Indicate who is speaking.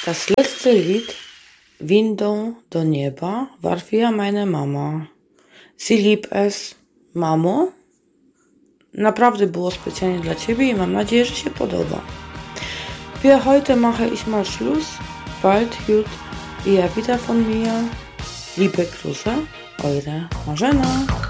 Speaker 1: Das letzte Lied, Windą do nieba, warfiła meine Mama. Sie liebt es. Mamo, naprawdę było specjalnie dla Ciebie i mam nadzieję, że się podoba. Für heute mache ich mal Schluss. Bald hört ihr wieder von mir. Liebe Grüße, eure Marzena.